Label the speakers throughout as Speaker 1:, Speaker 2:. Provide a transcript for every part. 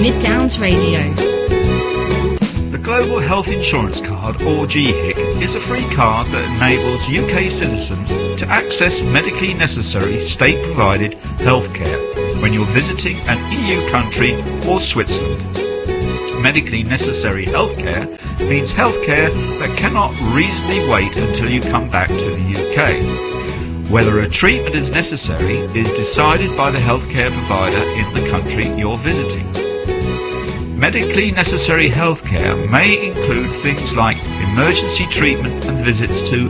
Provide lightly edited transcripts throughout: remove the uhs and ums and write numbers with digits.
Speaker 1: Mid Downs Radio.
Speaker 2: The Global Health Insurance Card, or GHIC, is a free card that enables UK citizens to access medically necessary state-provided healthcare when you're visiting an EU country or Switzerland. Medically necessary healthcare means healthcare that cannot reasonably wait until you come back to the UK. Whether a treatment is necessary is decided by the healthcare provider in the country you're visiting. Medically necessary healthcare may include things like emergency treatment and visits to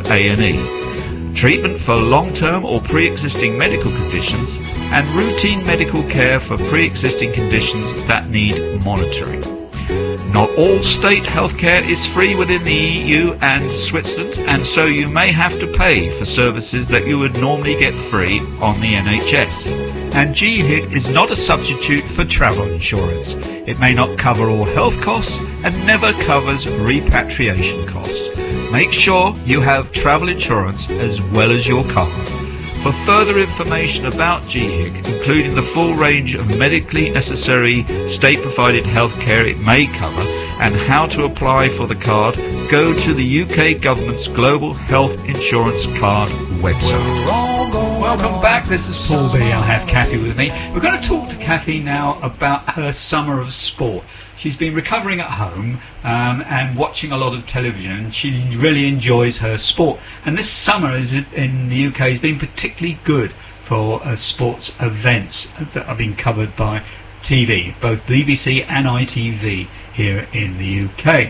Speaker 2: A&E, treatment for long-term or pre-existing medical conditions, and routine medical care for pre-existing conditions that need monitoring. Not all state healthcare is free within the EU and Switzerland, and so you may have to pay for services that you would normally get free on the NHS. And GHIC is not a substitute for travel insurance. It may not cover all health costs and never covers repatriation costs. Make sure you have travel insurance as well as your card. For further information about GHIC, including the full range of medically necessary state-provided healthcare it may cover and how to apply for the card, go to the UK Government's Global Health Insurance Card website. Welcome back, this is Paul B. I have Kathy with me. We're going to talk to Kathy now about her summer of sport. She's been recovering at home and watching a lot of television. She really enjoys her sport. And this summer in the UK has been particularly good for sports events that are being covered by TV, both BBC and ITV here in the UK.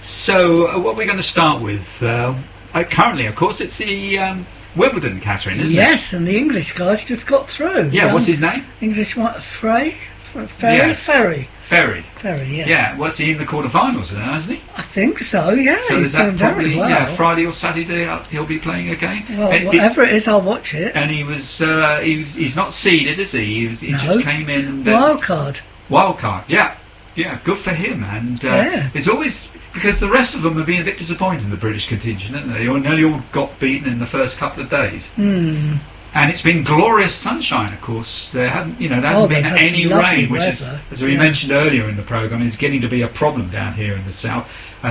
Speaker 2: So what we're going to start with, currently, of course, it's the Wimbledon, Catherine, isn't it?
Speaker 3: Yes, and the English guy's just got through.
Speaker 2: Yeah, what's his name?
Speaker 3: English what? Ferry?
Speaker 2: Yes.
Speaker 3: Ferry.
Speaker 2: Ferry,
Speaker 3: yeah.
Speaker 2: Yeah, was he in the quarterfinals now, hasn't he?
Speaker 3: I think so, yeah.
Speaker 2: So
Speaker 3: he's
Speaker 2: is that
Speaker 3: doing
Speaker 2: probably,
Speaker 3: very well.
Speaker 2: Friday or Saturday he'll be playing again?
Speaker 3: Well, whatever it is, I'll watch it.
Speaker 2: And he was, he's not seeded, is he? He
Speaker 3: No.
Speaker 2: just came in. And,
Speaker 3: Wild card,
Speaker 2: yeah. Yeah, good for him. And it's always, because the rest of them have been a bit disappointing, the British contingent, haven't they? They nearly all got beaten in the first couple of days. And it's been glorious sunshine, of course. There hasn't been any rain, which is, as we mentioned earlier in the programme, is getting to be a problem down here in the south.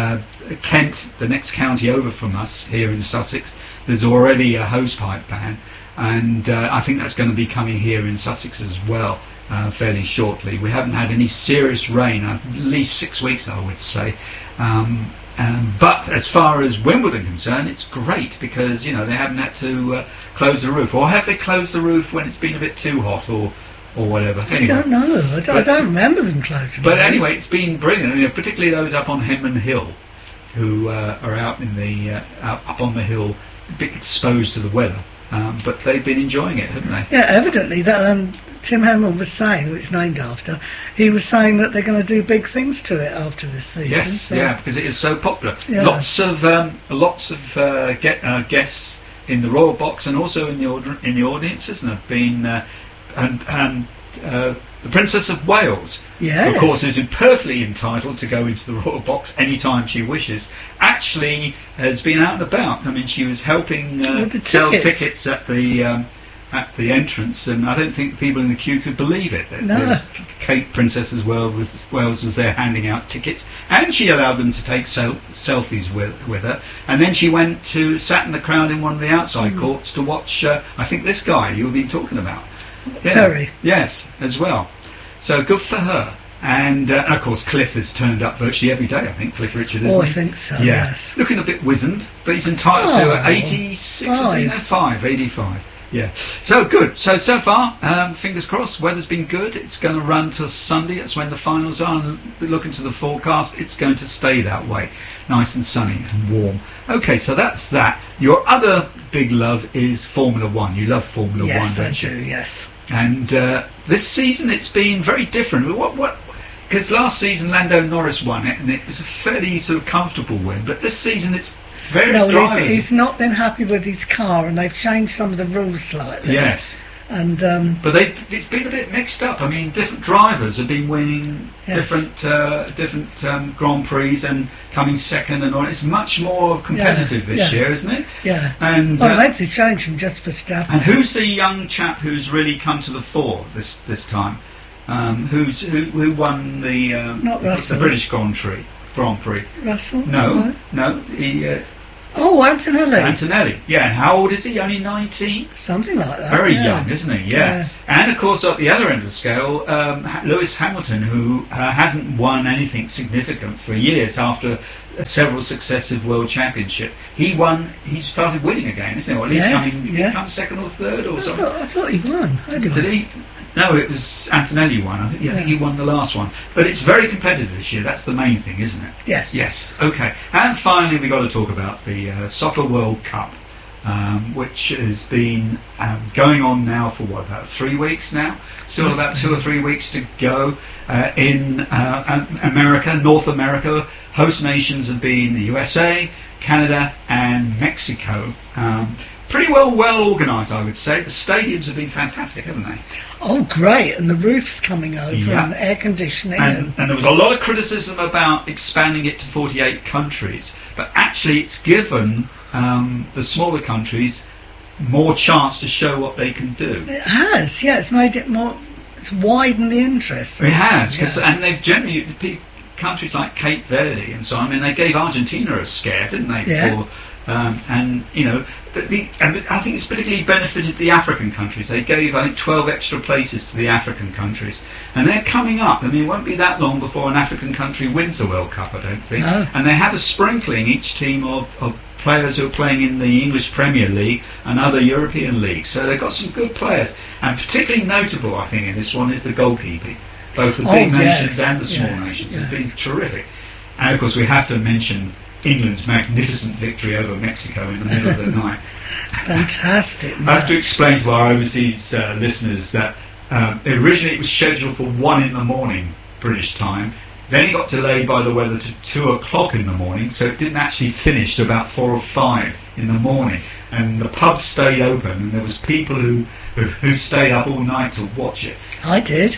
Speaker 2: Kent, the next county over from us here in Sussex, there's already a hosepipe ban, and I think that's going to be coming here in Sussex as well fairly shortly. We haven't had any serious rain, at least 6 weeks, I would say. But as far as Wimbledon concerned, it's great because they haven't had to close the roof, or have they closed the roof when it's been a bit too hot, or whatever? Anyway,
Speaker 3: I don't know. I don't remember them closing.
Speaker 2: But anyway, it's been brilliant. Particularly those up on Henman Hill, who are out in the up on the hill, a bit exposed to the weather. But they've been enjoying it, haven't they? Yeah,
Speaker 3: evidently that. Tim Hamill was saying, who it's named after, he was saying that they're going to do big things to it after this season.
Speaker 2: Yes,
Speaker 3: so.
Speaker 2: Because it is so popular.
Speaker 3: Yeah.
Speaker 2: Lots of guests in the royal box and also in the audience, isn't there? Been the Princess of Wales,
Speaker 3: yes,
Speaker 2: of course, is perfectly entitled to go into the royal box anytime she wishes. Actually, has been out and about. I mean, she was helping sell tickets at the entrance, and I don't think the people in the queue could believe it.
Speaker 3: No.
Speaker 2: Kate, Princess of Wales, was there handing out tickets, and she allowed them to take selfies with her. And then she sat in the crowd in one of the outside courts to watch. I think this guy you've been talking about,
Speaker 3: Perry.
Speaker 2: Yes, as well. So good for her. And of course, Cliff has turned up virtually every day. I think Cliff Richard, isn't he?
Speaker 3: I think so.
Speaker 2: Yeah.
Speaker 3: Yes.
Speaker 2: Looking a bit wizened, but he's entitled to 86. 85. Yeah, so good. So far, fingers crossed, weather's been good. It's going to run till Sunday. That's when the finals are. And looking to the forecast, it's going to stay that way. Nice and sunny and warm. Okay, so that's that. Your other big love is Formula One. You love Formula One, don't you?
Speaker 3: Yes, I do, yes.
Speaker 2: And this season, it's been very different. Because last season, Lando Norris won it, and it was a fairly sort of comfortable win. But this season, it's drivers.
Speaker 3: He's not been happy with his car, and they've changed some of the rules slightly.
Speaker 2: Yes.
Speaker 3: And
Speaker 2: but it's been a bit mixed up. I mean, different drivers have been winning different Grand Prix and coming second and all. It's much more competitive this year, isn't it?
Speaker 3: Yeah.
Speaker 2: And
Speaker 3: it makes a change from just Verstappen.
Speaker 2: And who's the young chap who's really come to the fore this time? who won the
Speaker 3: Not Russell.
Speaker 2: the British Grand Prix.
Speaker 3: Russell?
Speaker 2: No, he.
Speaker 3: Oh, Antonelli.
Speaker 2: Antonelli, yeah. And how old is he? Only 19?
Speaker 3: Something like that.
Speaker 2: Very
Speaker 3: yeah.
Speaker 2: young, isn't he? Yeah. And of course, at the other end of the scale, Lewis Hamilton, who hasn't won anything significant for years after several successive world championships. He started winning again, isn't he? Or at least he come second or third or something.
Speaker 3: I thought he won.
Speaker 2: Did he? No, it was Antonelli won. I think he won the last one. But it's very competitive this year. That's the main thing, isn't it?
Speaker 3: Yes.
Speaker 2: Yes. Okay. And finally, we've got to talk about the Soccer World Cup, which has been going on now for about 3 weeks now. Still about 2 or 3 weeks to go. In America, North America, host nations have been the USA, Canada, and Mexico. Pretty well organised, I would say. The stadiums have been fantastic, haven't they?
Speaker 3: Oh, great. And the roof's coming over and air conditioning.
Speaker 2: And there was a lot of criticism about expanding it to 48 countries. But actually it's given the smaller countries more chance to show what they can do.
Speaker 3: It has, yeah. It's made it more... It's widened the interest.
Speaker 2: It has. And they've generally... Countries like Cape Verde and so on, I mean, they gave Argentina a scare, didn't they?
Speaker 3: Yeah.
Speaker 2: And you know, and I think it's particularly benefited the African countries. They gave, I think, 12 extra places to the African countries, and they're coming up. I mean, it won't be that long before an African country wins the World Cup, I don't think.
Speaker 3: No.
Speaker 2: And they have a sprinkling each team of players who are playing in the English Premier League and other European leagues. So they've got some good players, and particularly notable, I think, in this one is the goalkeeping. Both the big nations and the small nations have been terrific. And of course we have to mention England's magnificent victory over Mexico in the middle of the night.
Speaker 3: Fantastic.
Speaker 2: I have to explain to our overseas listeners that originally it was scheduled for 1 a.m. British time. Then it got delayed by the weather to 2 o'clock in the morning, so it didn't actually finish till about 4 or 5 in the morning. And the pubs stayed open, and there was people who stayed up all night to watch it.
Speaker 3: I did.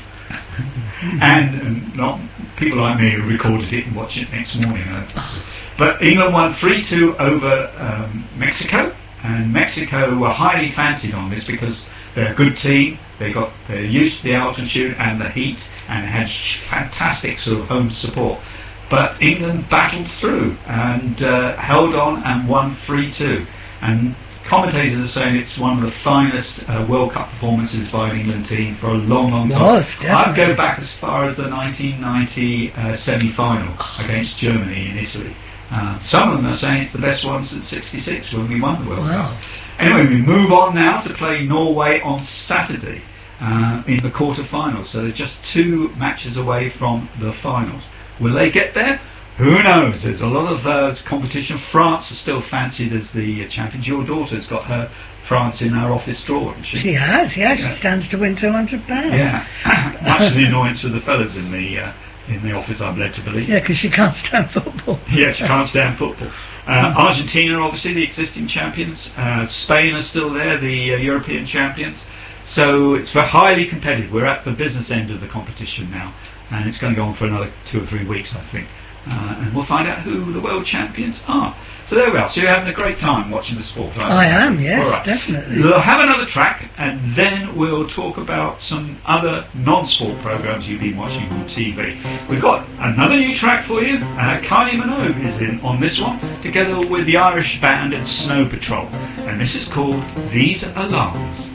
Speaker 2: And not people like me who recorded it and watched it next morning. But England won 3-2 over Mexico, and Mexico were highly fancied on this because they're a good team. They're used to the altitude and the heat, and had fantastic sort of home support. But England battled through and held on and won 3-2. And commentators are saying it's one of the finest World Cup performances by an England team for a long, long time. I'd go back as far as the 1990 semi-final against Germany in Italy. Some of them are saying it's the best one since '66 when we won the World Cup. Anyway, we move on now to play Norway on Saturday in the quarter-finals. So they're just 2 matches away from the finals. Will they get there? Who knows? There's a lot of competition. France is still fancied as the champions. Your daughter's got her France in her office drawer, hasn't she?
Speaker 3: She has, yeah. She stands to win £200.
Speaker 2: Yeah. Much to the annoyance of the fellas in the office, I'm led to believe.
Speaker 3: Yeah, because she can't stand football.
Speaker 2: Yeah, she can't stand football. Argentina, obviously, the existing champions. Spain are still there, the European champions. So it's very highly competitive. We're at the business end of the competition now, and it's going to go on for another 2 or 3 weeks, I think. And we'll find out who the world champions are. So there we are. So you're having a great time watching the sport, aren't you?
Speaker 3: I am, yes,
Speaker 2: right.
Speaker 3: Definitely.
Speaker 2: We'll have another track, and then we'll talk about some other non-sport programmes you've been watching on TV. We've got another new track for you. Kylie Minogue is in on this one, together with the Irish band Snow Patrol. And this is called These Alarms.